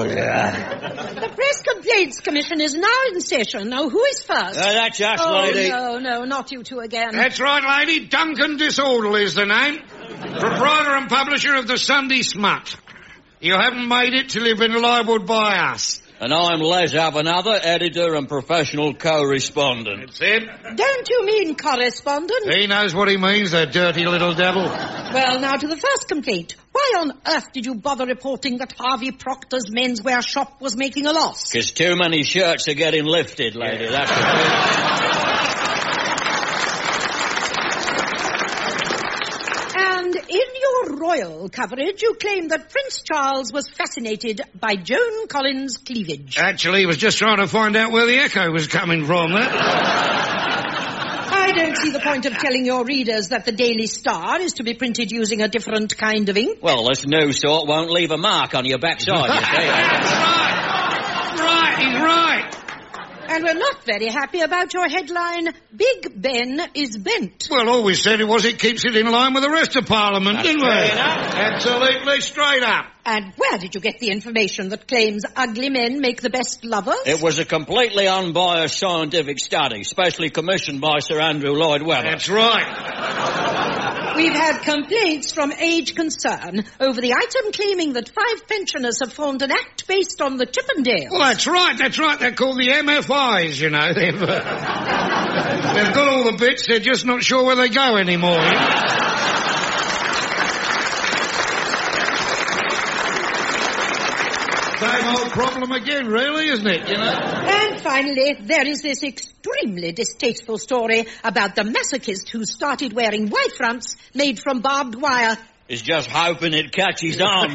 The Press Complaints Commission is now in session. Now, who is first? That's us, lady. No, not you two again. That's right, lady. Duncan Disorderly is the name. Proprietor and publisher of the Sunday Smut. You haven't made it till you've been libelled by us. And I'm Les Avanother, editor and professional correspondent. That's it. Don't you mean correspondent? He knows what he means, that dirty little devil. Well, now to the first complaint. Why on earth did you bother reporting that Harvey Proctor's menswear shop was making a loss? Because too many shirts are getting lifted, lady. That's the thing. And in your royal coverage, you claim that Prince Charles was fascinated by Joan Collins' cleavage. Actually, he was just trying to find out where the echo was coming from, I don't see the point of telling your readers that the Daily Star is to be printed using a different kind of ink. Well, this new sort won't leave a mark on your backside, you see. That's right. He's right. And we're not very happy about your headline, Big Ben is bent. Well, all we said was it keeps it in line with the rest of Parliament, didn't we? Absolutely straight up. And where did you get the information that claims ugly men make the best lovers? It was a completely unbiased scientific study, specially commissioned by Sir Andrew Lloyd Webber. That's right. We've had complaints from Age Concern over the item claiming that 5 pensioners have formed an act based on the Chippendales. Well, that's right. They're called the MFIs, you know. They've got all the bits, they're just not sure where they go anymore. You know? Same old problem again, really, isn't it, you know? And finally, there is this extremely distasteful story about the masochist who started wearing Y-fronts made from barbed wire. He's just hoping it catches on.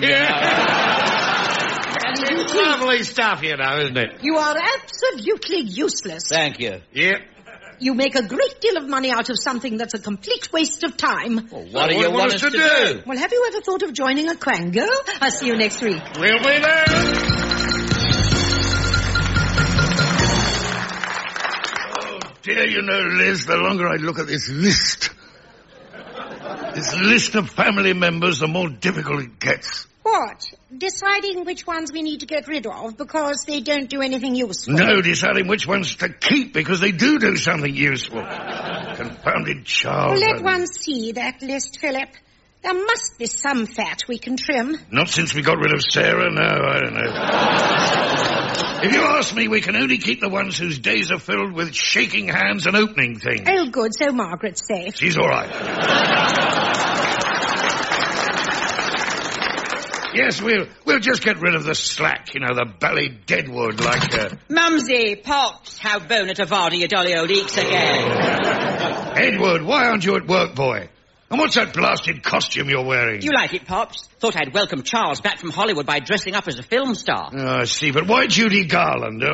It's lovely stuff, you know, isn't it? You are absolutely useless. Thank you. Yep. You make a great deal of money out of something that's a complete waste of time. Well, what do you want us to do? Well, have you ever thought of joining a Quang Girl? I'll see you next week. We'll be there. Oh, dear, you know, Liz, the longer I look at this list of family members, the more difficult it gets. What? Deciding which ones we need to get rid of because they don't do anything useful? No, deciding which ones to keep because they do something useful. Confounded Charles. Well, let one see that list, Philip. There must be some fat we can trim. Not since we got rid of Sarah, no, I don't know. If you ask me, we can only keep the ones whose days are filled with shaking hands and opening things. Oh, good, so Margaret's safe. She's all right. Yes, we'll just get rid of the slack, you know, the bally deadwood like... Mumsy, Pops, how bona tavada you dolly old eeks again. Edward, why aren't you at work, boy? And what's that blasted costume you're wearing? You like it, Pops? Thought I'd welcome Charles back from Hollywood by dressing up as a film star. Oh, I see, but why Judy Garland?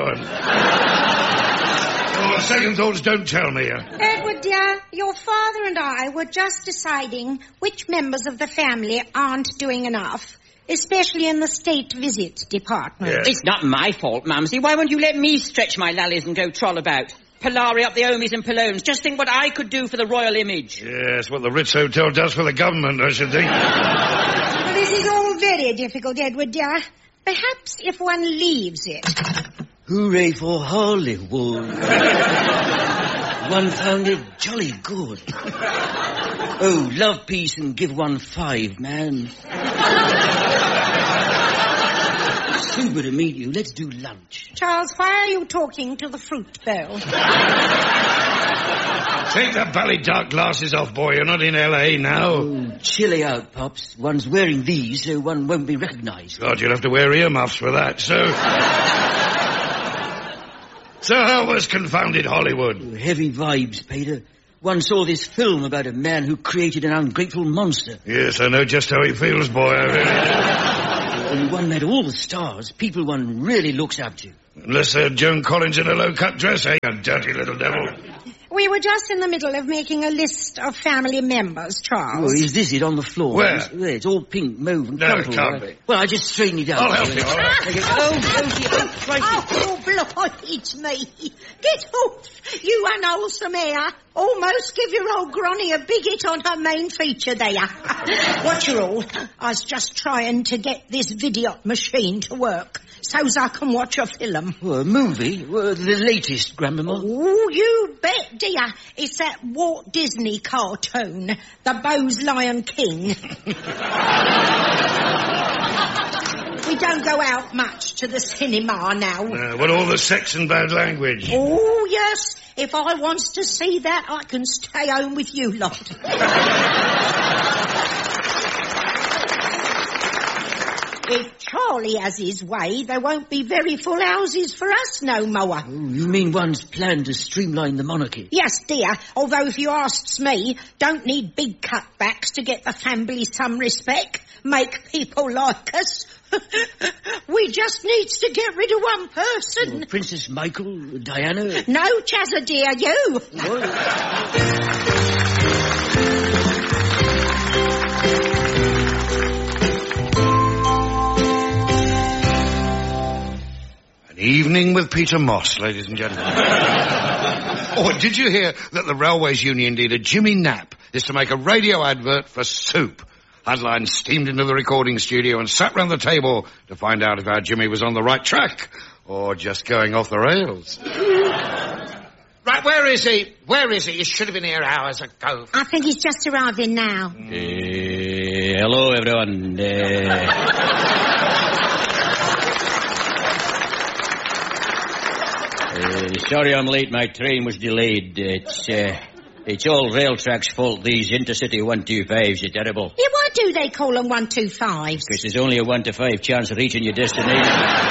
Second thoughts, don't tell me. Edward, dear, your father and I were just deciding which members of the family aren't doing enough. Especially in the state visit department. Yes. It's not my fault, Mumsy. Why won't you let me stretch my lallies and go troll about? Polari up the Omies and Polones. Just think what I could do for the royal image. Yes, what the Ritz Hotel does for the government, I should think. Well, this is all very difficult, Edward, dear. Perhaps if one leaves it. Hooray for Hollywood. One found it jolly good. Oh, love peace and give 1 5, man. Super to meet you. Let's do lunch. Charles, why are you talking to the fruit bowl? Take the bally dark glasses off, boy. You're not in L.A. now. Oh, chilly out, Pops. One's wearing these, so one won't be recognised. God, you'll have to wear earmuffs for that, So how was confounded Hollywood? Oh, heavy vibes, Peter. One saw this film about a man who created an ungrateful monster. Yes, I know just how he feels, boy. And one met all the stars, people one really looks up to. Unless they're Joan Collins in a low-cut dress, eh, you dirty little devil? We were just in the middle of making a list of family members, Charles. Oh, is this it on the floor? Where? It's all pink, mauve and No, crumpled. it can't be. Well, I just straightened it out. I'll help you. Oh, bloody, it's me. Get off, you unwholesome air. Almost give your old granny a big hit on her main feature there. Watch you all. I was just trying to get this video machine to work. so's I can watch a film. A movie? The latest, Grandmama? Oh, you bet, dear. It's that Walt Disney cartoon, The Bose Lion King. We don't go out much to the cinema now. What all the sex and bad language? Oh, yes. If I wants to see that, I can stay home with you lot. If Charlie has his way, there won't be very full houses for us no more. Oh, you mean one's plan to streamline the monarchy? Yes, dear. Although if you asks me, don't need big cutbacks to get the family some respect. Make people like us. We just needs to get rid of one person. Princess Michael, Diana? No, Chazza, dear, you. An evening with Peter Moss, ladies and gentlemen. Oh, did you hear that the Railways Union leader, Jimmy Knapp, is to make a radio advert for soup? Hudline steamed into the recording studio and sat round the table to find out if our Jimmy was on the right track or just going off the rails. Right, where is he? Where is he? He should have been here hours ago. I think he's just arriving now. Hello, everyone. Sorry I'm late. My train was delayed. It's all Railtrack's fault. These intercity 125s are terrible. Yeah, why do they call them 125s? Because there's only a 1 to 5 chance of reaching your destination.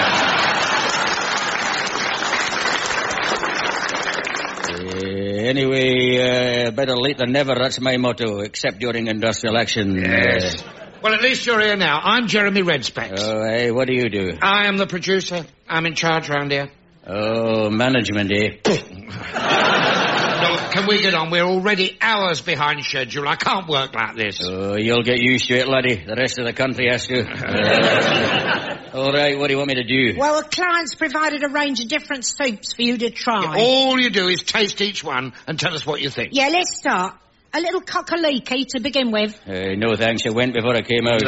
Anyway, better late than never, that's my motto, except during industrial action. Yes. Well, at least you're here now. I'm Jeremy Redspecs. Oh, hey, what do you do? I am the producer. I'm in charge round here. Oh, management, eh? No, can we get on? We're already hours behind schedule. I can't work like this. Oh, you'll get used to it, laddie. The rest of the country has to. All right, what do you want me to do? Well, the client's provided a range of different soups for you to try. All you do is taste each one and tell us what you think. Yeah, let's start. A little cock-a-leaky to begin with. No thanks, I went before I came out.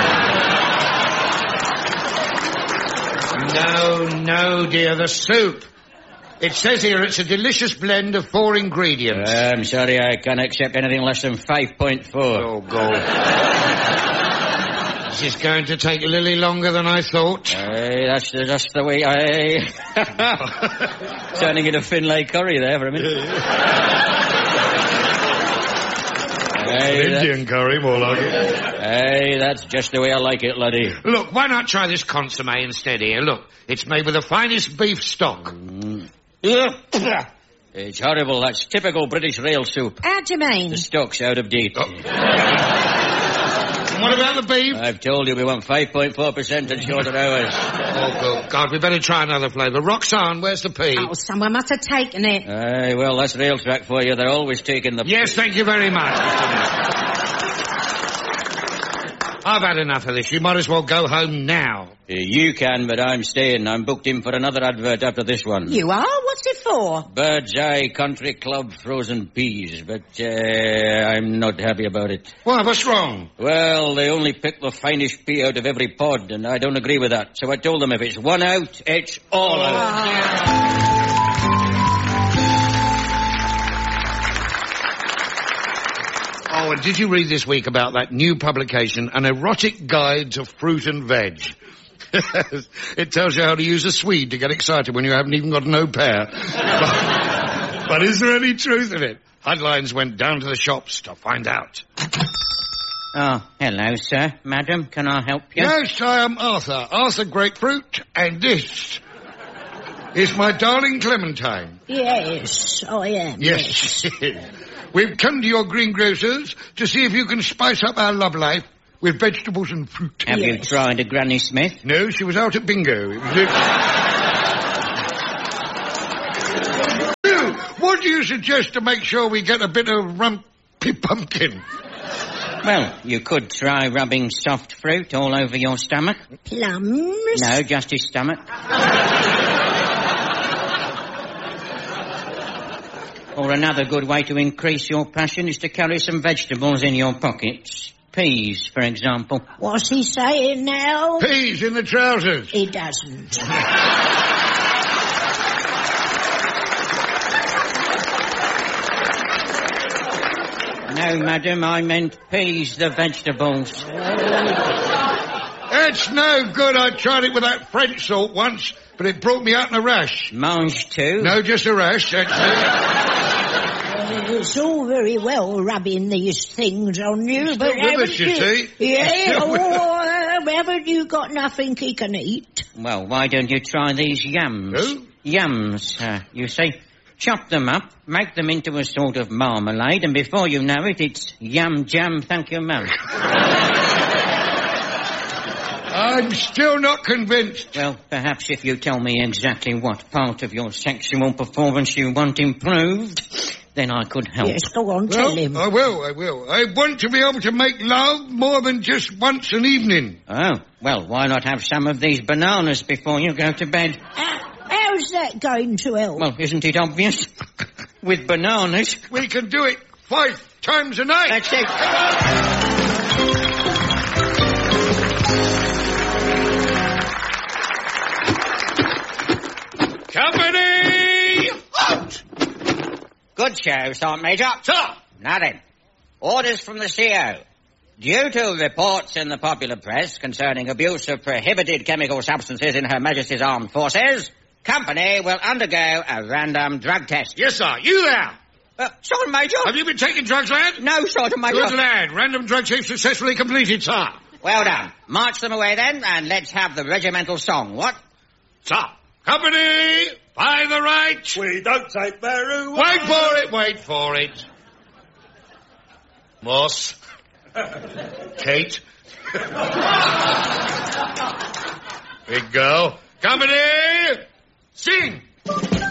No, dear, the soup. It says here it's a delicious blend of 4 ingredients. I'm sorry, I can't accept anything less than 5.4. Oh, God. This is going to take a little longer than I thought. That's the way turning into Finlay curry there for a minute. Indian curry, more like it. Hey, that's just the way I like it, laddie. Look, why not try this consomme instead here? Look, it's made with the finest beef stock. It's horrible. That's typical British rail soup. How do you mean? The stock's out of date. And what about the beef? I've told you we want 5.4% in shorter hours. Oh, good God, we better try another flavour. Roxanne, where's the pea? Oh, someone must have taken it. Aye, well, that's Railtrack for you. They're always taking the... Yes, thank you very much. I've had enough of this. You might as well go home now. You can, but I'm staying. I'm booked in for another advert after this one. You are? What's it for? Bird's Eye Country Club frozen peas, but I'm not happy about it. Why, what's wrong? Well, they only pick the finest pea out of every pod, and I don't agree with that. So I told them if it's one out, it's all out. Oh, and did you read this week about that new publication, An Erotic Guide to Fruit and Veg? It tells you how to use a Swede to get excited when you haven't even got an au pair. But is there any truth in it? Headlines went down to the shops to find out. Oh, hello, sir. Madam, can I help you? Yes, I am Arthur. Arthur Grapefruit, and this is my darling Clementine. Yes, I am. Yes. We've come to your greengrocers to see if you can spice up our love life with vegetables and fruit. Have you tried a Granny Smith? No, she was out at bingo. It was what do you suggest to make sure we get a bit of rumpy pumpkin? Well, you could try rubbing soft fruit all over your stomach. Plums? No, just his stomach. Or another good way to increase your passion is to carry some vegetables in your pockets. peas, for example. What's he saying now? Peas in the trousers. He doesn't. No, madam, I meant peas, the vegetables. That's no good. I tried it with that French salt once, but it brought me out in a rash. Mange too? No, just a rash, that's it. It's all very well rubbing these things on you, Still but with haven't us, you see. Yeah, Still with haven't you got nothing he can eat? Well, why don't you try these yams? Who? Yams, you see. Chop them up, make them into a sort of marmalade, and before you know it, it's yum jam, thank you, ma'am. I'm still not convinced. Well, perhaps if you tell me exactly what part of your sexual performance you want improved, then I could help. Yes, go on, tell him. I will. I want to be able to make love more than just once an evening. Oh, well, why not have some of these bananas before you go to bed? How's that going to help? Well, isn't it obvious? With bananas. We can do it 5 times a night. That's it. Company! Out! Good show, Sergeant Major. Sir! Now then, orders from the CO. Due to reports in the popular press concerning abuse of prohibited chemical substances in Her Majesty's Armed Forces, company will undergo a random drug test. Yes, sir. You there? Sergeant Major? Have you been taking drugs, lad? No, Sergeant Major. Good lad. Random drug test successfully completed, sir. Well done. March them away then, and let's have the regimental song, what? Sir. Company! By the right! We don't take marijuana. Wait for it. Moss. Kate. Big girl. Company! Sing!